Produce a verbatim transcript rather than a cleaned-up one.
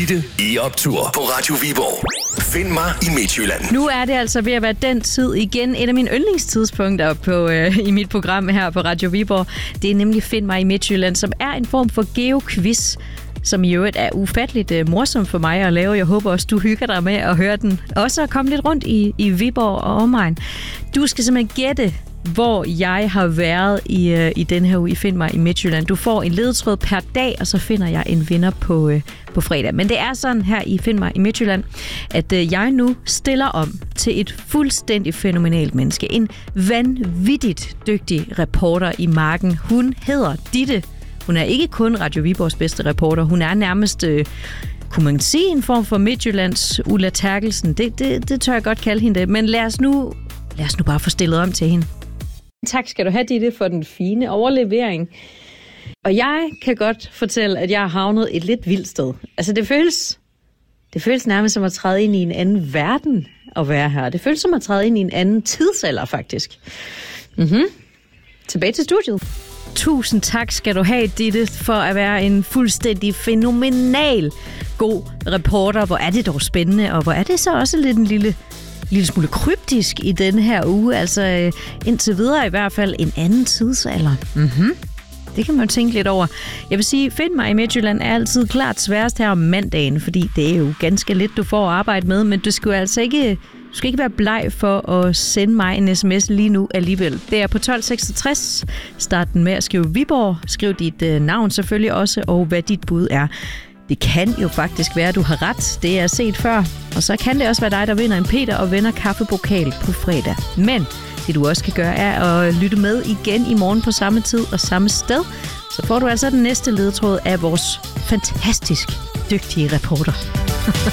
Ditte i optur på Radio Viborg. Find mig i Midtjylland. Nu er det altså ved at være den tid igen. Et af mine yndlingstidspunkter på, øh, i mit program her på Radio Viborg. Det er nemlig Find mig i Midtjylland, som er en form for geoquiz, som i øvrigt er ufatteligt uh, morsom for mig at lave. Jeg håber også, du hygger dig med at høre den. Også at komme lidt rundt i, i Viborg og omegn. Du skal simpelthen gætte, hvor jeg har været i, uh, i den her uge i Find mig i Midtjylland. Du får en ledetråd per dag, og så finder jeg en vinder på, uh, på fredag. Men det er sådan her i Find mig i Midtjylland, at uh, jeg nu stiller om til et fuldstændig fænomenalt menneske. En vanvittigt dygtig reporter i marken. Hun hedder Ditte. Hun er ikke kun Radio Viborgs bedste reporter. Hun er nærmest, øh, kunne man sige, en form for Midtjyllands Ulla Terkelsen. Det, det, det tør jeg godt kalde hende det. Men lad os, nu, lad os nu bare få stillet om til hende. Tak skal du have, Ditte, for den fine overlevering. Og jeg kan godt fortælle, at jeg har havnet et lidt vildt sted. Altså, det føles, det føles nærmest som at træde ind i en anden verden at være her. Det føles som at træde ind i en anden tidsalder, faktisk. Mhm. Tilbage til studiet. Tusind tak skal du have, Ditte, for at være en fuldstændig fænomenal god reporter. Hvor er det dog spændende, og hvor er det så også lidt en lille, lille smule kryptisk i denne her uge. Altså indtil videre i hvert fald en anden tidsalder. Mhm. Det kan man jo tænke lidt over. Jeg vil sige, Find mig i Midtjylland er altid klart sværest her om mandagen, fordi det er jo ganske lidt, du får at arbejde med, men du skal jo altså ikke... Du skal ikke være bleg for at sende mig en sms lige nu alligevel. Det er på tolv seksogtres. Start den med at skrive Viborg. Skriv dit øh, navn selvfølgelig også, og hvad dit bud er. Det kan jo faktisk være, at du har ret. Det er set før. Og så kan det også være dig, der vinder en Peter og vinder kaffepokal på fredag. Men det du også kan gøre, er at lytte med igen i morgen på samme tid og samme sted. Så får du altså den næste ledetråd af vores fantastisk dygtige reporter.